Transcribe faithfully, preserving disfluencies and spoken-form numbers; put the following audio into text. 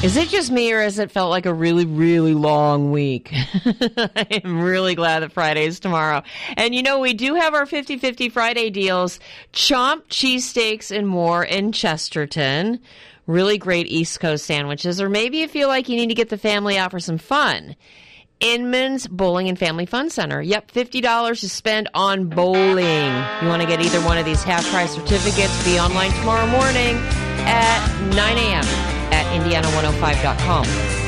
Is it just me, or has it felt like a really, really long week? I am really glad that Friday is tomorrow. And, you know, we do have our fifty-fifty Friday deals. Chomp cheesesteaks and more in Chesterton. Really great East Coast sandwiches. Or maybe you feel like you need to get the family out for some fun. Inman's Bowling and Family Fun Center. Yep, fifty dollars to spend on bowling. You want to get either one of these half-price certificates, be online tomorrow morning at nine a.m. at indiana one oh five dot com.